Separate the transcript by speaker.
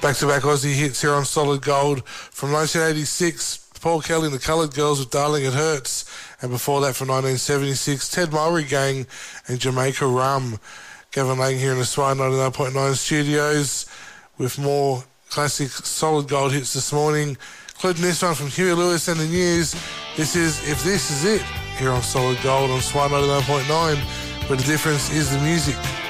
Speaker 1: Back-to-back Aussie hits here on Solid Gold. From 1986, Paul Kelly and the Coloured Girls with Darling It Hurts. And before that, from 1976, Ted Mulry Gang and Jamaica Rum. Gavin Lang here in the Swire 99.9 studios with more classic Solid Gold hits this morning, including this one from Huey Lewis and the News. This is If This Is It, here on Solid Gold on Swire 99.9, where the difference is the music.